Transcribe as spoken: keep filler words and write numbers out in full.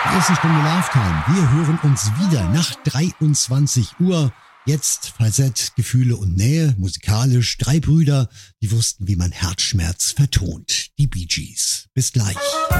Erste Stunde Love Time. Wir hören uns wieder nach dreiundzwanzig Uhr. Jetzt Falsett, Gefühle und Nähe, musikalisch. Drei Brüder, die wussten, wie man Herzschmerz vertont. Die Bee Gees. Bis gleich.